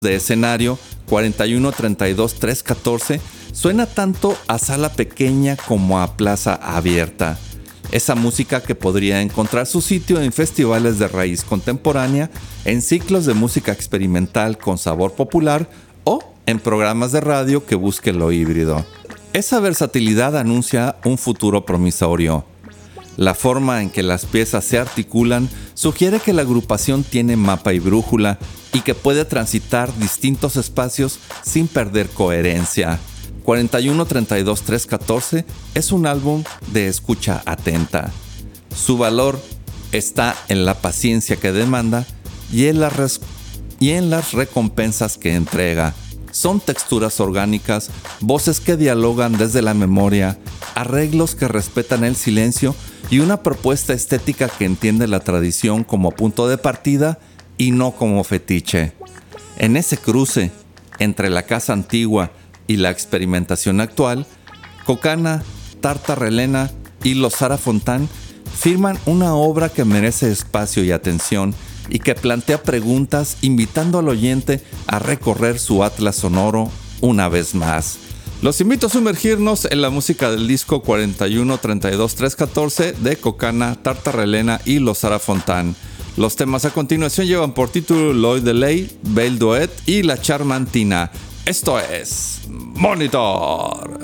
de escenario 41 32 314 suena tanto a sala pequeña como a plaza abierta. Esa música que podría encontrar su sitio en festivales de raíz contemporánea, en ciclos de música experimental con sabor popular o en programas de radio que busquen lo híbrido. Esa versatilidad anuncia un futuro promisorio. La forma en que las piezas se articulan sugiere que la agrupación tiene mapa y brújula y que puede transitar distintos espacios sin perder coherencia. 41 32 314 es un álbum de escucha atenta. Su valor está en la paciencia que demanda y en las recompensas que entrega. Son texturas orgánicas, voces que dialogan desde la memoria, arreglos que respetan el silencio y una propuesta estética que entiende la tradición como punto de partida y no como fetiche. En ese cruce entre la casa antigua y la experimentación actual, Cocana, Tartarelena y los Sara Fontán firman una obra que merece espacio y atención y que plantea preguntas invitando al oyente a recorrer su atlas sonoro una vez más. Los invito a sumergirnos en la música del disco 41 32 314 de Cocana, Tartarelena y los Sara Fontán. Los temas a continuación llevan por título Lloyd Delay, Belle Duet y La Charmantina. Esto es Monitor.